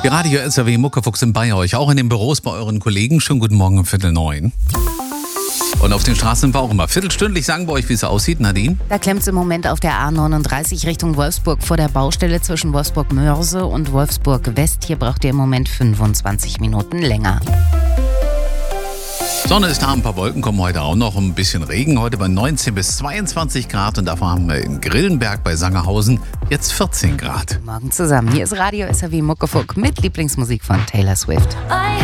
Die Radio SAW Muckefuchs sind bei euch, auch in den Büros bei euren Kollegen. Schönen guten Morgen um 8:45. Und auf den Straßen sind wir auch immer viertelstündlich. Sagen wir euch, wie es aussieht, Nadine? Da klemmt es im Moment auf der A39 Richtung Wolfsburg vor der Baustelle zwischen Wolfsburg-Mörse und Wolfsburg-West. Hier braucht ihr im Moment 25 Minuten länger. Sonne ist da, ein paar Wolken kommen heute auch noch, ein bisschen Regen. Heute bei 19 bis 22 Grad und davor haben wir in Grillenberg bei Sangerhausen jetzt 14 Grad. Morgen zusammen. Hier ist Radio SAW Muckefuck mit Lieblingsmusik von Taylor Swift.